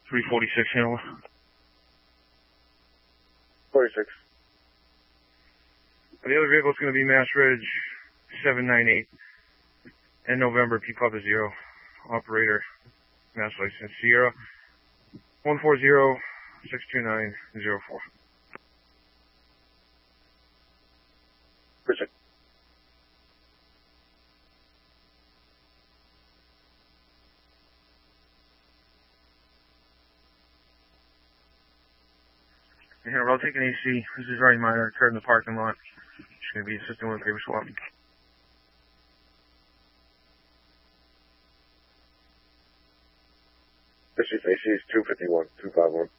346 Hanover. 46. The other vehicle is going to be Mass Ridge 798. And November, P Papa 0. Operator, Mass License, Sierra 140-629-04. Appreciate it. Hanover, I'll take an AC. This is very minor. Occurred in the parking lot. Just going to be assisting with a paper swap. This is AC is 251, 251.